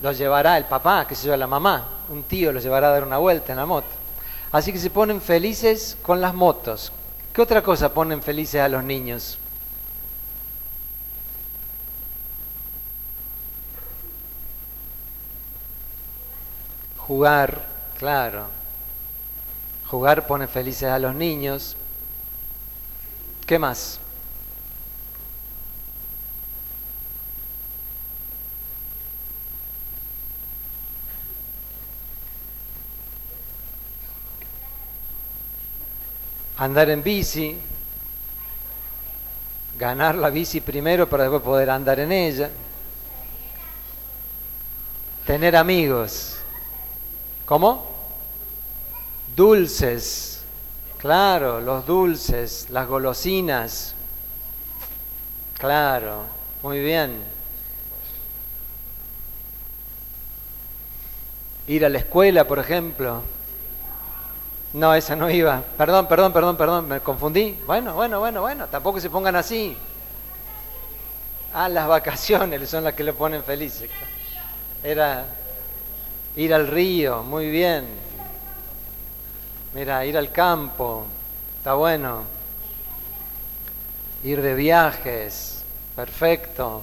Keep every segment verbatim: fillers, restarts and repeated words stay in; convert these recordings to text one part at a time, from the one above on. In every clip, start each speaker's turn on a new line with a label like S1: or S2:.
S1: los llevará el papá, que se lleva la mamá, un tío los llevará a dar una vuelta en la moto. Así que se ponen felices con las motos. ¿Qué otra cosa ponen felices a los niños? Jugar, claro. Jugar pone felices a los niños. ¿Qué más? Andar en bici, ganar la bici primero para después poder andar en ella. Tener amigos. ¿Cómo? Dulces. Claro, los dulces, las golosinas. Claro, muy bien. Ir a la escuela, por ejemplo. No, esa no iba. Perdón, perdón, perdón, perdón, me confundí. Bueno, bueno, bueno, bueno, tampoco se pongan así. Ah, las vacaciones son las que le ponen felices. Era ir al río, muy bien. Mira, ir al campo, está bueno. Ir de viajes, perfecto.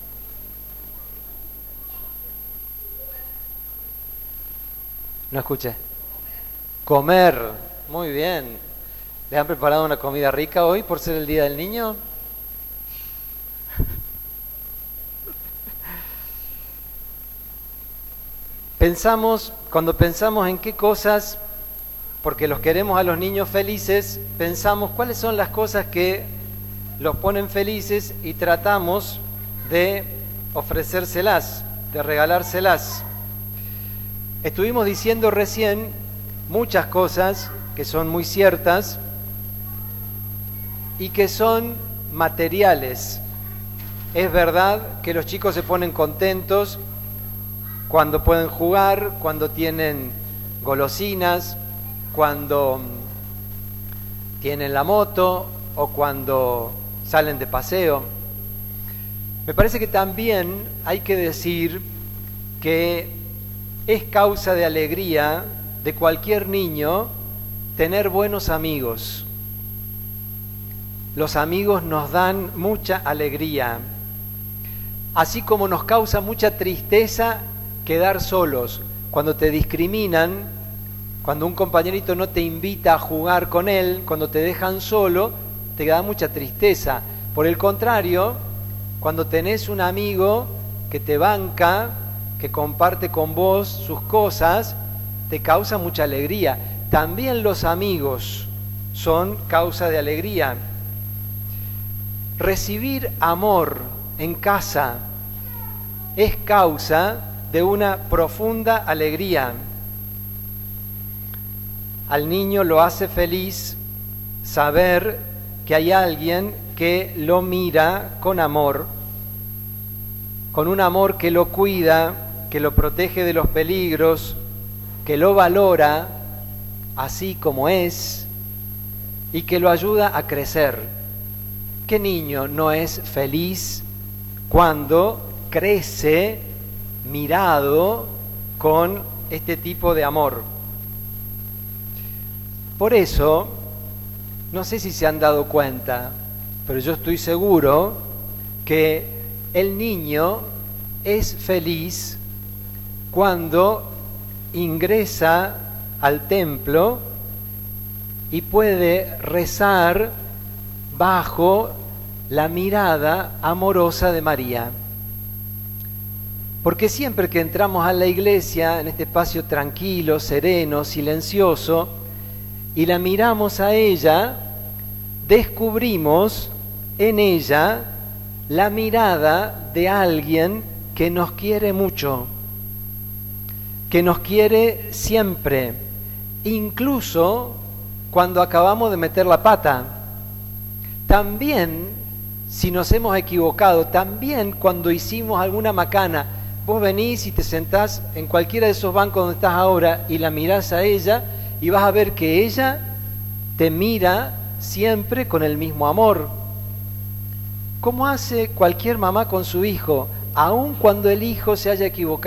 S1: No escuché. Comer, muy bien. ¿Le han preparado una comida rica hoy por ser el Día del Niño? Pensamos, cuando pensamos en qué cosas, porque los queremos a los niños felices, pensamos cuáles son las cosas que los ponen felices y tratamos de ofrecérselas, de regalárselas. Estuvimos diciendo recién muchas cosas que son muy ciertas y que son materiales. Es verdad que los chicos se ponen contentos cuando pueden jugar, cuando tienen golosinas, cuando tienen la moto o cuando salen de paseo. Me parece que también hay que decir que es causa de alegría de cualquier niño tener buenos amigos. Los amigos nos dan mucha alegría, así como nos causa mucha tristeza quedar solos. Cuando te discriminan, cuando un compañerito no te invita a jugar con él, cuando te dejan solo, te da mucha tristeza. Por el contrario, cuando tenés un amigo que te banca, que comparte con vos sus cosas, te causa mucha alegría. También los amigos son causa de alegría. Recibir amor en casa es causa de una profunda alegría. Al niño lo hace feliz saber que hay alguien que lo mira con amor, con un amor que lo cuida, que lo protege de los peligros, que lo valora así como es y que lo ayuda a crecer. ¿Qué niño no es feliz cuando crece mirado con este tipo de amor? Por eso, no sé si se han dado cuenta, pero yo estoy seguro que el niño es feliz cuando ingresa al templo y puede rezar bajo la mirada amorosa de María. Porque siempre que entramos a la iglesia, en este espacio tranquilo, sereno, silencioso, y la miramos a ella, descubrimos en ella la mirada de alguien que nos quiere mucho, que nos quiere siempre, incluso cuando acabamos de meter la pata. También, si nos hemos equivocado, también cuando hicimos alguna macana, vos venís y te sentás en cualquiera de esos bancos donde estás ahora y la mirás a ella y vas a ver que ella te mira siempre con el mismo amor. ¿Cómo hace cualquier mamá con su hijo, aun cuando el hijo se haya equivocado?